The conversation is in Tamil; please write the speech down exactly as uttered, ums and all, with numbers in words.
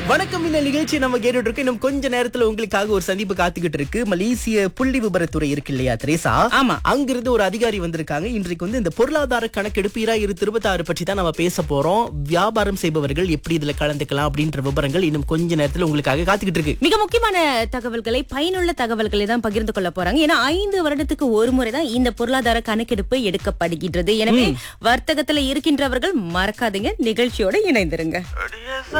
வணக்கம். இந்த நிகழ்ச்சி நம்ம கேட்டுட்டு இருக்கோம். இன்னும் கொஞ்ச நேரத்துல உங்களுக்காக ஒரு சந்திப்பு காத்துக்கிட்டு இருக்கு. மலேசிய புள்ளி விபரத்துறை இருக்கு இல்லையா திரேசா? ஆமா. அங்கிருந்து ஒரு அதிகாரி வந்திருக்காங்க. இன்றைக்கு வந்து இந்த பொருளாதார கணக்கெடுப்பு இரண்டாயிரத்து இருபத்தி ஆறு பற்றி தான் நம்ம பேச போறோம். வியாபாரம் செய்பவர்கள் எப்படி இதுல கலந்துக்கலாம் அப்படின்ற விவரங்கள் இன்னும் கொஞ்ச நேரத்துல உங்களுக்காக காத்துக்கிட்டு இருக்கு. மிக முக்கியமான தகவல்களை, பயனுள்ள தகவல்களை தான் பகிர்ந்து கொள்ள போறாங்க. ஏன்னா ஐந்து வருடத்துக்கு ஒரு முறை தான் இந்த பொருளாதார கணக்கெடுப்பு எடுக்கப்படுகின்றது. எனவே வர்த்தகத்துல இருக்கின்றவர்கள் மறக்காதீங்க, நிகழ்ச்சியோட இணைந்திருங்க.